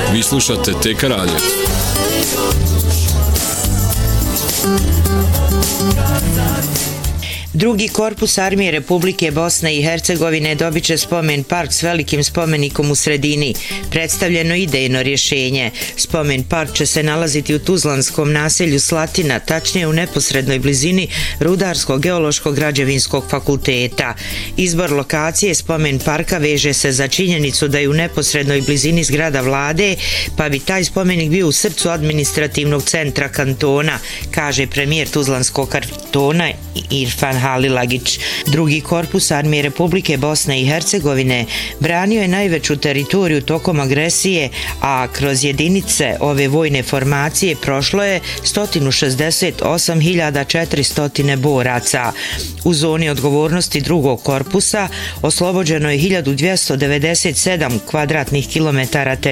Vi slušate TK Radio. Drugi korpus Armije Republike Bosne i Hercegovine dobit će spomen park s velikim spomenikom u sredini. Predstavljeno idejno rješenje. Spomen park će se nalaziti u tuzlanskom naselju Slatina, tačnije u neposrednoj blizini Rudarsko-geološkog građevinskog fakulteta. Izbor lokacije spomen parka veže se za činjenicu da je u neposrednoj blizini zgrada vlade, pa bi taj spomenik bio u srcu administrativnog centra kantona, kaže premijer tuzlanskog kantona Irfan Halilagić. Drugi korpus Armije Republike Bosne i Hercegovine branio je najveću teritoriju tokom agresije, a kroz jedinice ove vojne formacije prošlo je 168.400 boraca. U zoni odgovornosti drugog korpusa oslobođeno je 1297 kvadratnih kilometara teritorija